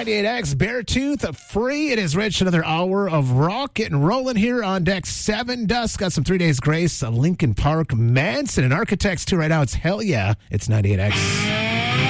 98X, Beartooth, free. It is Rich, another hour of rock getting rolling here on Deck 7. Dust got some 3 Days Grace, Linkin Park, Manson, and Architects too right now. It's Hell Yeah. It's 98X.